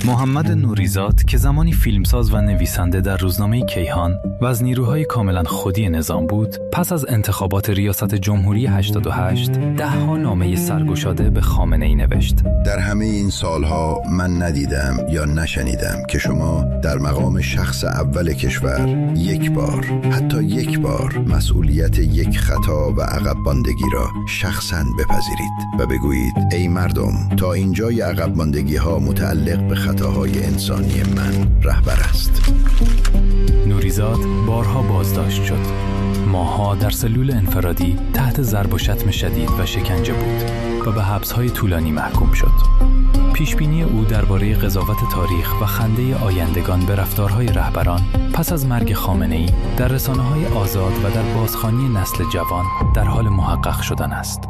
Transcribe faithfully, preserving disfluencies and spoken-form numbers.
محمد نوریزاد که زمانی فیلمساز و نویسنده در روزنامه کیهان و از نیروهای کاملا خودی نظام بود، پس از انتخابات ریاست جمهوری هشتاد و هشت ده ها نامه سرگشاده به خامنه‌ای نوشت. در همه این سالها من ندیدم یا نشنیدم که شما در مقام شخص اول کشور یک بار، حتی یک بار مسئولیت یک خطا و عقب ماندگی را شخصاً بپذیرید و بگویید ای مردم، تا اینجای عقب ماندگی ها متعلق به خطاهای انسانی من رهبر است. نوریزاد بارها بازداشت شد. ماه‌ها در سلول انفرادی تحت ضرب و شتم شدید و شکنجه بود و به حبس‌های طولانی محکوم شد. پیشبینی او درباره قضاوت تاریخ و خنده آیندگان به رفتارهای رهبران پس از مرگ خامنه‌ای در رسانه‌های آزاد و در بازخوانی نسل جوان در حال محقق شدن است.